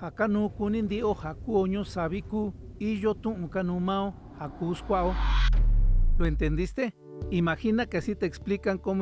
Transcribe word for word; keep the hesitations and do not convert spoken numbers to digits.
Hakanu kunindio hakuoño sabiku y yo tu uncanumao hakusquao. ¿Lo entendiste? Imagina que así te explican cómo